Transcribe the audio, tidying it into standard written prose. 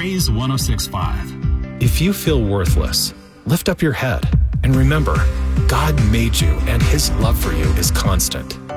Praise 106.5. If you feel worthless, lift up your head and remember, God made you and His love for you is constant.